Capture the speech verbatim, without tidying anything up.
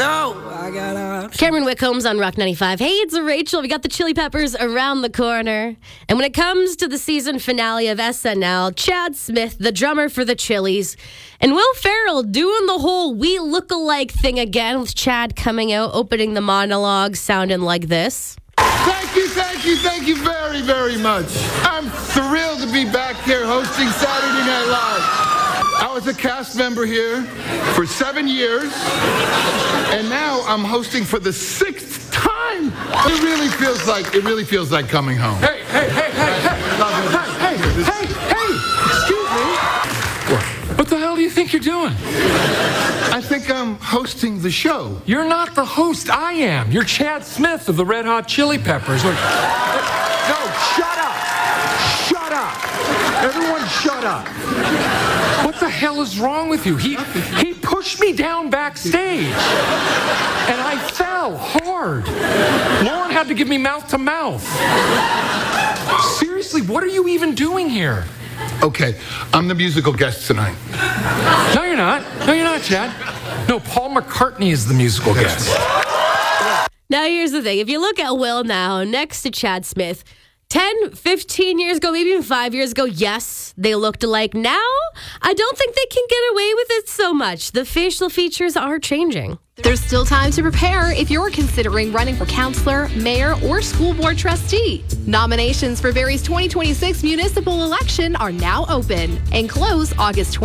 no, I got options. Cameron Wickholm's on Rock ninety-five. Hey, it's Rachel. We got the Chili Peppers around the corner. And when it comes to the season finale of S N L, Chad Smith, the drummer for the Chili's, and Will Ferrell doing the whole we look-alike thing again with Chad coming out, opening the monologue, sounding like this. Thank you, thank you, thank you very, very much. I'm thrilled to be back here hosting Saturday Night Live. I was a cast member here for seven years, and now I'm hosting for the sixth time. It really feels like it really feels like coming home. Hey, hey, hey, hey, hey, hey, hey, hey, hey, excuse me. What? What the hell do you think you're doing? I think I'm hosting the show. You're not the host. I am. You're Chad Smith of the Red Hot Chili Peppers. Look, no, shut up. Shut up. Everyone shut up. What the hell is wrong with you? He he pushed me down backstage, and I fell hard. Lauren had to give me mouth to mouth. Seriously, what are you even doing here? Okay, I'm the musical guest tonight. No, you're not. No, you're not, Chad. No, Paul McCartney is the musical guest. Now, here's the thing. If you look at Will now next to Chad Smith, ten, fifteen years ago, maybe even five years ago, yes, they looked alike. Now, I don't think they can get away with it so much. The facial features are changing. There's still time to prepare if you're considering running for counselor, mayor, or school board trustee. Nominations for Barrie's twenty twenty-six municipal election are now open and close August twentieth.